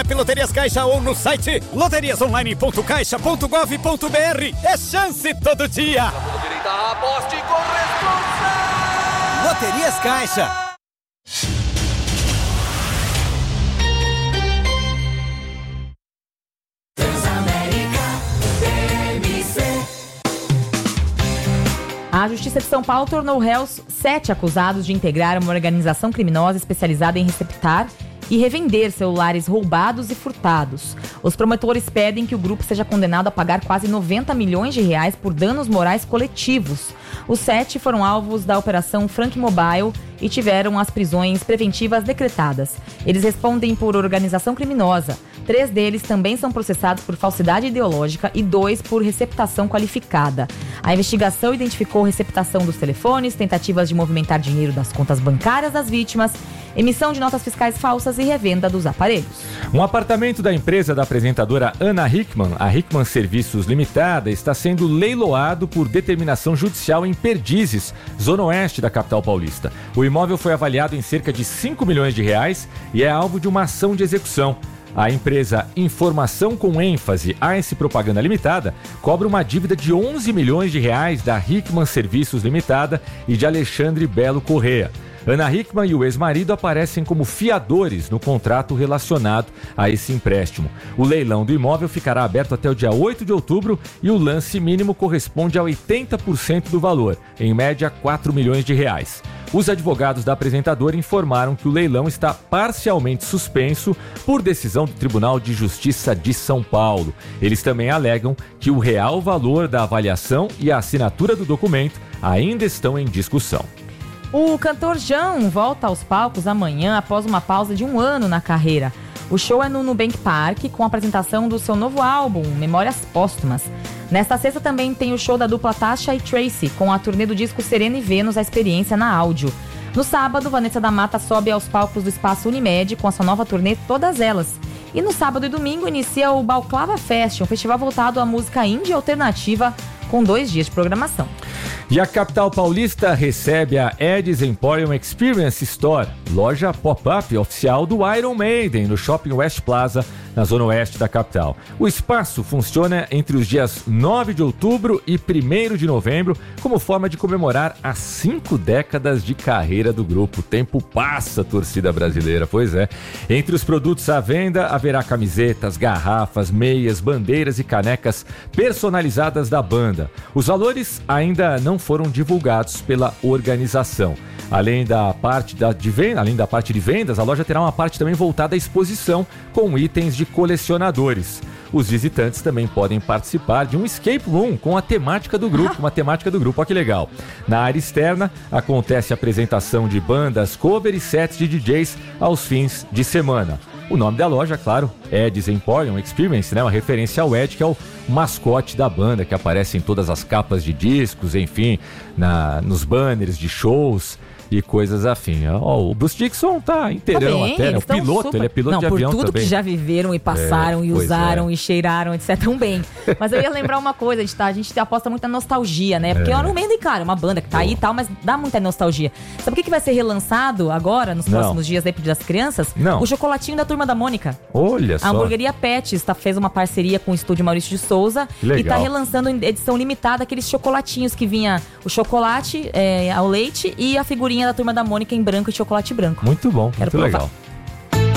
app Loterias Caixa ou no site loteriasonline.caixa.gov.br. É chance todo dia. Direita, aposte com responsa. Loterias Caixa. A Justiça de São Paulo tornou réus 7 acusados de integrar uma organização criminosa especializada em receptar e revender celulares roubados e furtados. Os promotores pedem que o grupo seja condenado a pagar quase 90 milhões de reais por danos morais coletivos. Os 7 foram alvos da Operação Frank Mobile e tiveram as prisões preventivas decretadas. Eles respondem por organização criminosa. 3 deles também são processados por falsidade ideológica e 2 por receptação qualificada. A investigação identificou receptação dos telefones, tentativas de movimentar dinheiro das contas bancárias das vítimas, emissão de notas fiscais falsas e revenda dos aparelhos. Um apartamento da empresa da apresentadora Ana Hickman, a Hickman Serviços Limitada, está sendo leiloado por determinação judicial em Perdizes, zona oeste da capital paulista. O imóvel foi avaliado em cerca de 5 milhões de reais e é alvo de uma ação de execução. A empresa Informação com ênfase AS Propaganda Limitada cobra uma dívida de 11 milhões de reais da Hickman Serviços Limitada e de Alexandre Belo Corrêa. Ana Hickman e o ex-marido aparecem como fiadores no contrato relacionado a esse empréstimo. O leilão do imóvel ficará aberto até o dia 8 de outubro e o lance mínimo corresponde a 80% do valor, em média 4 milhões de reais. Os advogados da apresentadora informaram que o leilão está parcialmente suspenso por decisão do Tribunal de Justiça de São Paulo. Eles também alegam que o real valor da avaliação e a assinatura do documento ainda estão em discussão. O cantor Jão volta aos palcos amanhã após uma pausa de 1 ano na carreira. O show é no Nubank Park, com a apresentação do seu novo álbum, Memórias Póstumas. Nesta sexta também tem o show da dupla Tasha e Tracy, com a turnê do disco Serena e Vênus, a experiência na áudio. No sábado, Vanessa da Mata sobe aos palcos do Espaço Unimed com a sua nova turnê Todas Elas. E no sábado e domingo inicia o Balclava Fest, um festival voltado à música indie alternativa, com 2 dias de programação. E a capital paulista recebe a Ed's Emporium Experience Store, loja pop-up oficial do Iron Maiden, no Shopping West Plaza, na zona oeste da capital. O espaço funciona entre os dias 9 de outubro e 1º de novembro, como forma de comemorar as 5 décadas de carreira do grupo. O tempo passa, torcida brasileira, pois é. Entre os produtos à venda, haverá camisetas, garrafas, meias, bandeiras e canecas personalizadas da banda. Os valores ainda não foram divulgados pela organização. Além da parte de vendas, a loja terá uma parte também voltada à exposição com itens de colecionadores. Os visitantes também podem participar de um escape room com a temática do grupo, olha que legal. Na área externa, acontece a apresentação de bandas, cover e sets de DJs aos fins de semana. O nome da loja, claro, Ed's Emporium Experience, né? Uma referência ao Ed, que é o mascote da banda, que aparece em todas as capas de discos, enfim, nos banners de shows e coisas afim. O Bruce Dickinson tá inteirão até, né? O piloto, super... ele é piloto de avião também. Por tudo que já viveram e passaram e usaram e cheiraram, etc. Tão bem. Mas eu ia lembrar uma coisa, a gente aposta muito na nostalgia, né? Porque o Iron Maiden, cara, uma banda que tá aí e tal, mas dá muita nostalgia. Sabe o que vai ser relançado agora, nos próximos dias aí das crianças? Não. O chocolatinho da Turma da Mônica. Olha só. A hamburgueria Pets fez uma parceria com o estúdio Maurício de Souza e tá relançando em edição limitada aqueles chocolatinhos que vinha o chocolate ao leite e a figurinha da Turma da Mônica em branco e chocolate branco. Muito bom, Quero muito provar. legal.